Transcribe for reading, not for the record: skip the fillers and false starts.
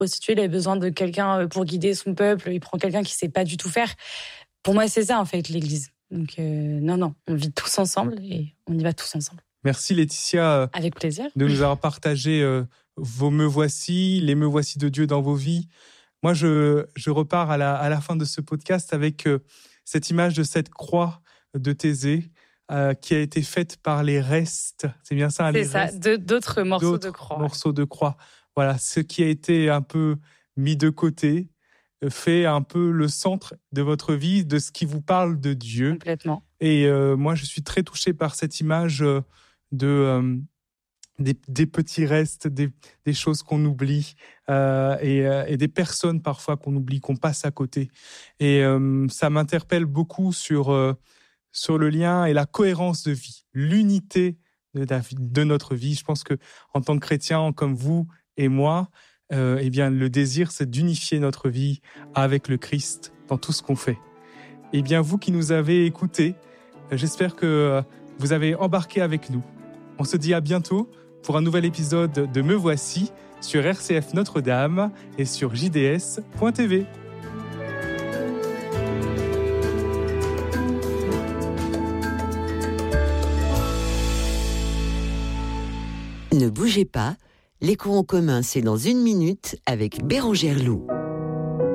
prostituée, il avait besoin de quelqu'un pour guider son peuple, il prend quelqu'un qui sait pas du tout faire. Pour moi, c'est ça, en fait, l'Église. Donc, non, on vit tous ensemble et on y va tous ensemble. Merci Laetitia. Avec plaisir. De nous avoir partagé vos me voici, les me voici de Dieu dans vos vies. Moi, je repars à la fin de ce podcast avec cette image de cette croix de Thésée qui a été faite par les restes. C'est bien ça, les restes d'autres morceaux de croix. Morceaux de croix. Voilà, ce qui a été un peu mis de côté fait un peu le centre de votre vie, de ce qui vous parle de Dieu. Complètement. Et moi, je suis très touché par cette image des petits restes, des choses qu'on oublie et des personnes parfois qu'on oublie, qu'on passe à côté. Et ça m'interpelle beaucoup sur le lien et la cohérence de vie, l'unité de notre vie. Je pense que en tant que chrétien, comme vous et moi, eh bien, le désir, c'est d'unifier notre vie avec le Christ dans tout ce qu'on fait. Eh bien, vous qui nous avez écoutés, j'espère que vous avez embarqué avec nous. On se dit à bientôt pour un nouvel épisode de Me Voici sur RCF Notre-Dame et sur jds.tv. Ne bougez pas, l'écho en commun, c'est dans 1 minute avec Bérangère Loup.